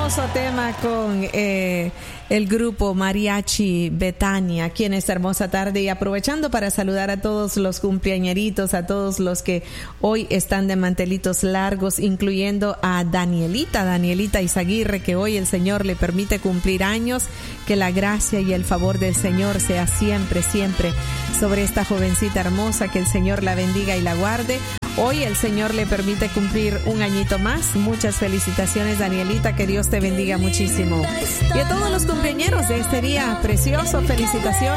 hermoso tema con el grupo Mariachi Betania aquí en esta hermosa tarde, y aprovechando para saludar a todos los cumpleañeritos, a todos los que hoy están de mantelitos largos, incluyendo a Danielita Izaguirre, que hoy el Señor le permite cumplir años. Que la gracia y el favor del Señor sea siempre sobre esta jovencita hermosa, que el Señor la bendiga y la guarde. Hoy el Señor le permite cumplir un añito más. Muchas felicitaciones, Danielita, que Dios te bendiga muchísimo. Y a todos los cumpleañeros de este día precioso, felicitaciones.